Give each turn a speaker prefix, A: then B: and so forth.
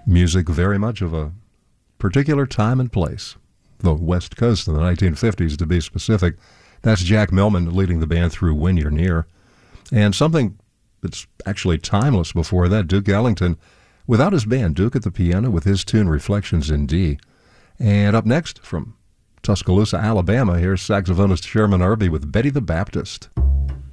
A: Music very much of a particular time and place. The West Coast in the 1950s, to be specific. That's Jack Millman leading the band through When You're Near. And something that's actually timeless before that, Duke Ellington, without his band, Duke at the piano with his tune Reflections in D. And up next, from Tuscaloosa, Alabama, here's saxophonist Sherman Irby with Betty the Baptist.